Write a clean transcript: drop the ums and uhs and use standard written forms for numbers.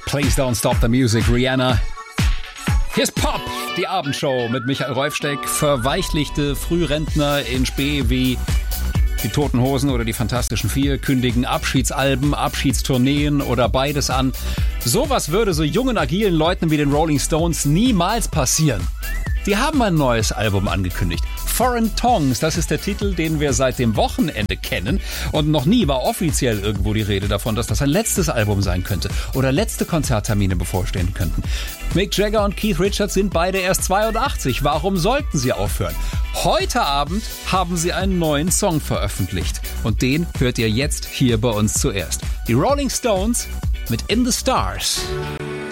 Please Don't Stop the Music, Rihanna. Here's Pop, die Abendshow mit Michael Reufsteck. Verweichlichte Frührentner in Spee wie die Toten Hosen oder die Fantastischen Vier kündigen Abschiedsalben, Abschiedstourneen oder beides an. Sowas würde so jungen, agilen Leuten wie den Rolling Stones niemals passieren. Die haben ein neues Album angekündigt. Foreign Tongues, das ist der Titel, den wir seit dem Wochenende kennen. Und noch nie war offiziell irgendwo die Rede davon, dass das ein letztes Album sein könnte oder letzte Konzerttermine bevorstehen könnten. Mick Jagger und Keith Richards sind beide erst 82. Warum sollten sie aufhören? Heute Abend haben sie einen neuen Song veröffentlicht. Und den hört ihr jetzt hier bei uns zuerst. Die Rolling Stones mit In the Stars.